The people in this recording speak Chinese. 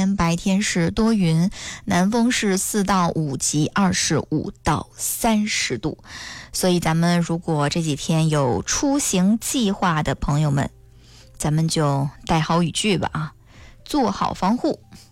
天白天是多云，南风是4到5级，25到30度。所以咱们如果这几天有出行计划的朋友们，咱们就带好雨具吧啊，做好防护。